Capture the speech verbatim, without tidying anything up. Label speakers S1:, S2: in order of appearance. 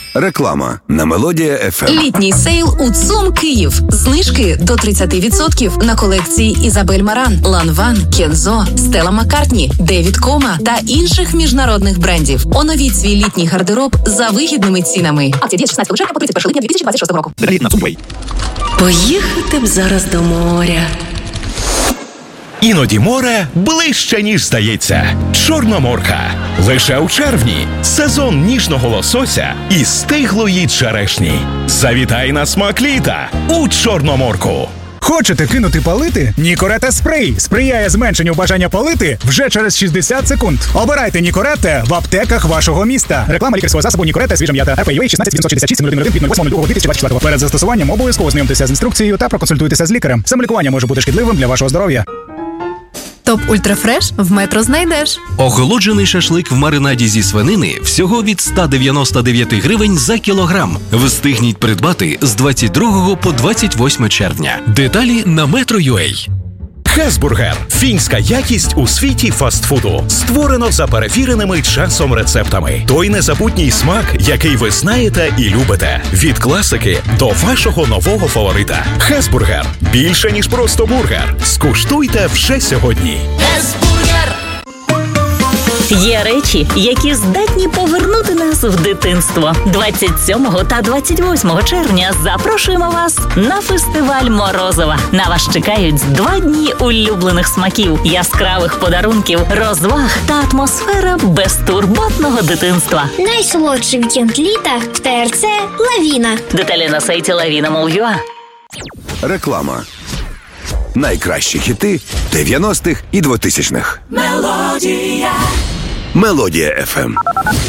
S1: Реклама на Мелодія еф ем.
S2: Літній сейл у ЦУМ Київ. Знижки до тридцять відсотків на колекції Ізабель Маран, Ланван, Кензо, Стелла Маккартні, Девід Кома та інших міжнародних брендів. Оновіть свій літній гардероб за вигідними цінами. Акція діє з шістнадцятого червня по тридцять перше липня дві тисячі двадцять шостого року.
S3: Поїхати б зараз до моря.
S4: Іноді море ближче, ніж здається. Чорноморка. Лише у червні. Сезон ніжного лосося і стиглої черешні. Завітай на смак літа у Чорноморку.
S5: Хочете кинути палити? Нікорете спрей сприяє зменшенню бажання палити вже через шістдесят секунд. Обирайте Нікорете в аптеках вашого міста. Реклама лікарського засобу Нікорете свіжа м'ята. ар пі ю ей шістнадцять вісімсот шістдесят шість від восьмого лютого дві тисячі двадцять четвертого. Перед застосуванням обов'язково знайомтеся з інструкцією та проконсультуйтеся з лікарем. Самолікування може бути шкідливим для вашого здоров'я.
S6: Топ Ультрафреш в Метро знайдеш.
S7: Охолоджений шашлик в маринаді зі свинини всього від сто дев'яносто дев'ять гривень за кілограм. Встигніть придбати з двадцять другого по двадцять восьме червня. Деталі на метро крапка ю а.
S4: Хесбургер – фінська якість у світі фастфуду. Створено за перевіреними часом рецептами. Той незабутній смак, який ви знаєте і любите. Від класики до вашого нового фаворита. Хесбургер – більше, ніж просто бургер. Скуштуйте вже сьогодні.
S8: Хесбургер! Є речі, які здатні повернути нас в дитинство. двадцять сьомого та двадцять восьмого червня запрошуємо вас на фестиваль Морозова. На вас чекають два дні улюблених смаків, яскравих подарунків, розваг та атмосфера безтурботного дитинства.
S9: Найсолодший вікенд літа в те ер це «Лавіна».
S8: Деталі на сайті лавіна крапка ю а.
S1: Реклама. Найкращі хіти дев'яностих і двотисячних.
S8: Мелодія.
S1: Мелодія еф ем.